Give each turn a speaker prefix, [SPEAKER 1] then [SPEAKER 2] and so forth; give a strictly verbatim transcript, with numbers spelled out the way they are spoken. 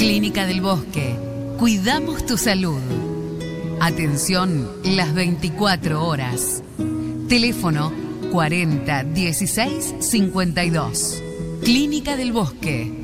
[SPEAKER 1] Clínica del Bosque. Cuidamos tu salud. Atención las veinticuatro horas. Teléfono cuarenta dieciséis cincuenta y dos. Clínica del Bosque.